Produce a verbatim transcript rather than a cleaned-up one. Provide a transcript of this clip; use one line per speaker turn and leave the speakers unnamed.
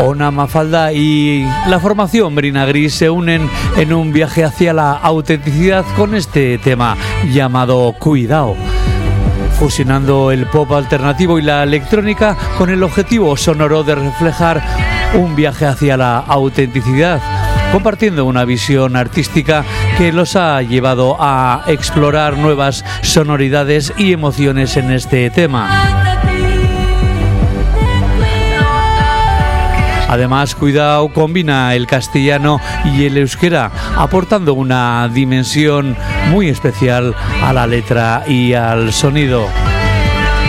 Ona, Mafalda y la formación Merina Gris se unen en un viaje hacia la autenticidad con este tema llamado Cuidao, fusionando el pop alternativo y la electrónica con el objetivo sonoro de reflejar un viaje hacia la autenticidad, compartiendo una visión artística que los ha llevado a explorar nuevas sonoridades y emociones en este tema. Además, Cuidao combina el castellano y el euskera, aportando una dimensión muy especial a la letra y al sonido.